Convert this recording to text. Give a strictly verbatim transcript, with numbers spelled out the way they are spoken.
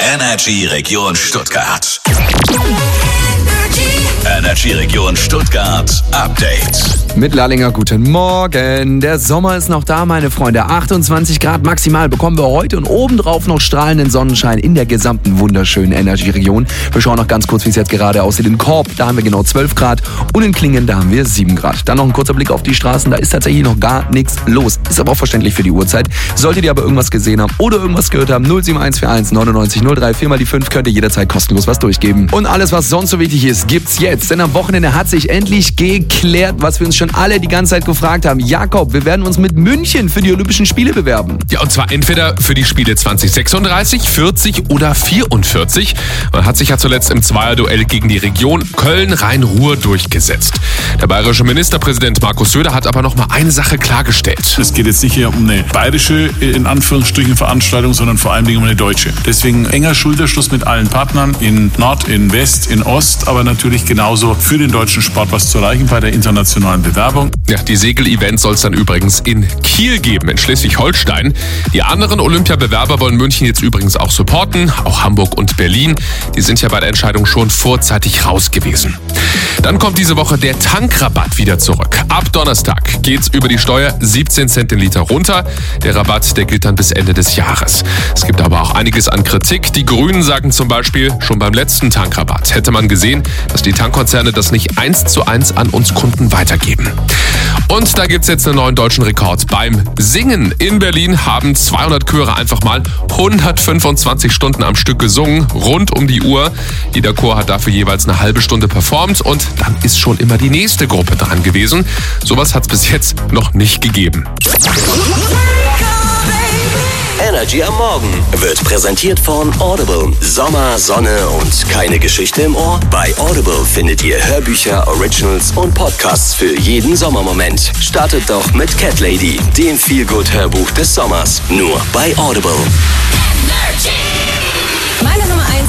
Energy Region Stuttgart. Energy Region Stuttgart Update. Mit Lallinger, guten Morgen. Der Sommer ist noch da, meine Freunde. achtundzwanzig Grad maximal bekommen wir heute und obendrauf noch strahlenden Sonnenschein in der gesamten wunderschönen Energy-Region. Wir schauen noch ganz kurz, wie es jetzt gerade aussieht. In Korb, da haben wir genau zwölf Grad und in Klingen, da haben wir sieben Grad. Dann noch ein kurzer Blick auf die Straßen, da ist tatsächlich noch gar nichts los. Ist aber auch verständlich für die Uhrzeit. Solltet ihr aber irgendwas gesehen haben oder irgendwas gehört haben, null sieben eins vier eins neunundneunzig null drei, vier mal die fünf, könnt ihr jederzeit kostenlos was durchgeben. Und alles, was sonst so wichtig ist, gibt's jetzt. Denn am Wochenende hat sich endlich geklärt, was wir uns schon alle die ganze Zeit gefragt haben. Jakob, wir werden uns mit München für die Olympischen Spiele bewerben. Ja, und zwar entweder für die Spiele zwanzig sechsunddreißig, vierzig oder vierundvierzig. Man hat sich ja zuletzt im Zweierduell gegen die Region Köln-Rhein-Ruhr durchgesetzt. Der bayerische Ministerpräsident Markus Söder hat aber noch mal eine Sache klargestellt. Es geht jetzt nicht hier um eine bayerische, in Anführungsstrichen, Veranstaltung, sondern vor allem um eine deutsche. Deswegen enger Schulterschluss mit allen Partnern in Nord, in West, in Ost, aber natürlich genauso für den deutschen Sport was zu erreichen bei der internationalen Bewerbung. Ja, die Segel-Events soll es dann übrigens in Kiel geben, in Schleswig-Holstein. Die anderen Olympiabewerber wollen München jetzt übrigens auch supporten, auch Hamburg und Berlin. Die sind ja bei der Entscheidung schon vorzeitig raus gewesen. Dann kommt diese Woche der Tankrabatt wieder zurück. Ab Donnerstag geht's über die Steuer siebzehn Cent den Liter runter. Der Rabatt, der gilt dann bis Ende des Jahres. Es gibt aber auch einiges an Kritik. Die Grünen sagen zum Beispiel, schon beim letzten Tankrabatt hätte man gesehen, dass die Tankkonzerne das nicht eins zu eins an uns Kunden weitergeben. Und da gibt's jetzt einen neuen deutschen Rekord. Beim Singen in Berlin haben zweihundert Chöre einfach mal hundertfünfundzwanzig Stunden am Stück gesungen, rund um die Uhr. Jeder Chor hat dafür jeweils eine halbe Stunde performt und dann ist schon immer die nächste Gruppe dran gewesen. Sowas hat's bis jetzt noch nicht gegeben. Energy am Morgen wird präsentiert von Audible. Sommer, Sonne und keine Geschichte im Ohr? Bei Audible findet ihr Hörbücher, Originals und Podcasts für jeden Sommermoment. Startet doch mit Cat Lady, dem Feel-Good-Hörbuch des Sommers. Nur bei Audible.